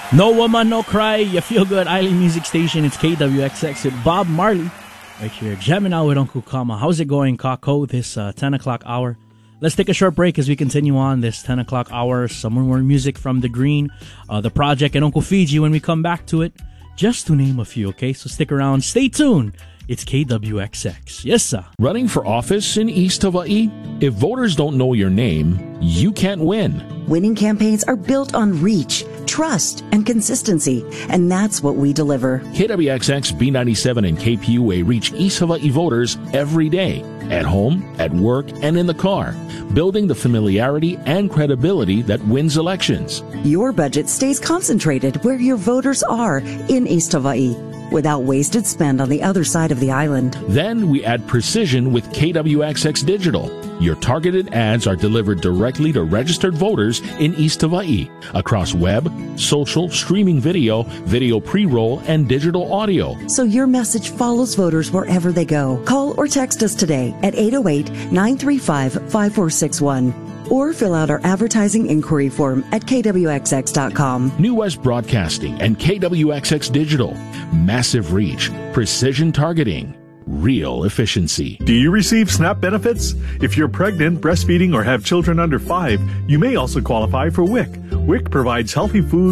No Woman, No Cry, you feel good. Island Music Station. It's KWXX with Bob Marley. Right here, jamming out with Uncle Kama. How's it going, Kako, this 10 o'clock hour? Let's take a short break as we continue on this 10 o'clock hour. Some more music from The Green, The Project, and Uncle Fiji when we come back to it. Just to name a few, okay? So stick around. Stay tuned. It's KWXX. Yes, sir. Running for office in East Hawaii? If voters don't know your name, you can't win. Winning campaigns are built on reach, trust, and consistency, and that's what we deliver. KWXX, B97, and KPUA reach East Hawaii voters every day, at home, at work, and in the car, building the familiarity and credibility that wins elections. Your budget stays concentrated where your voters are in East Hawaii, without wasted spend on the other side of the island. Then we add precision with KWXX Digital. Your targeted ads are delivered directly to registered voters in East Hawaii across web, social, streaming video, video pre-roll, and digital audio. So your message follows voters wherever they go. Call or text us today at 808-935-5461. Or fill out our advertising inquiry form at kwxx.com. New West Broadcasting and KWXX Digital. Massive reach, precision targeting, real efficiency. Do you receive SNAP benefits? If you're pregnant, breastfeeding, or have children under 5, you may also qualify for WIC. WIC provides healthy food